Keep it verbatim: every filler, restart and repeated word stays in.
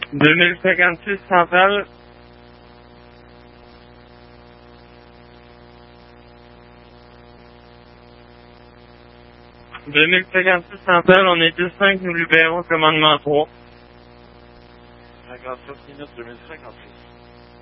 deux mille cinquante-six Centrale. deux mille cinquante-six Centrale, on est dix cinq, nous libérons commandement trois. cinquante-sept minutes deux mille cinquante-six.